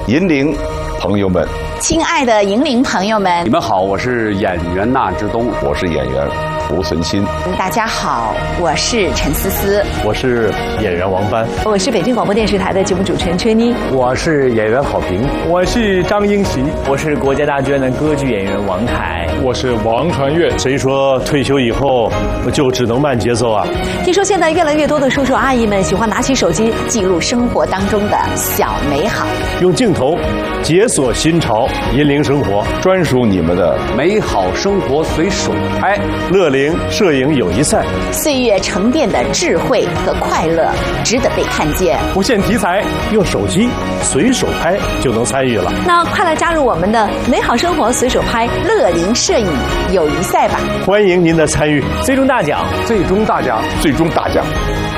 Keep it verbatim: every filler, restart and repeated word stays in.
银铃朋友们， 亲爱的银铃朋友们， 你们好，我是演员纳之东， 我是演员胡存新。 大家好，我是陈思思， 我是演员王帆， 我是北京广播电视台的节目主持人崔妮， 我是演员郝平， 我是张英喜， 我是国家大剧院的歌剧演员王凯， 我是王传岳。 谁说退休以后就只能慢节奏啊？ 听说现在越来越多的叔叔阿姨们喜欢拿起手机记录生活当中的小美好， 用镜头解锁新潮，引领生活， 专属你们的美好生活随手拍。 乐龄摄影友谊赛， 岁月沉淀的智慧和快乐值得被看见。 无限题材， 用手机随手拍就能参与了。 那快来加入我们的美好生活随手拍乐龄摄影友谊赛吧！ 欢迎您的参与， 最终大奖， 最终大奖， 最终大奖。